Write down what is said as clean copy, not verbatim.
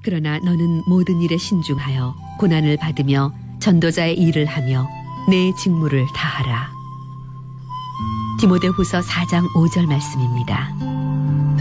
그러나 너는 모든 일에 신중하여 고난을 받으며 전도자의 일을 하며 내 직무를 다하라. 디모데후서 4장 5절 말씀입니다.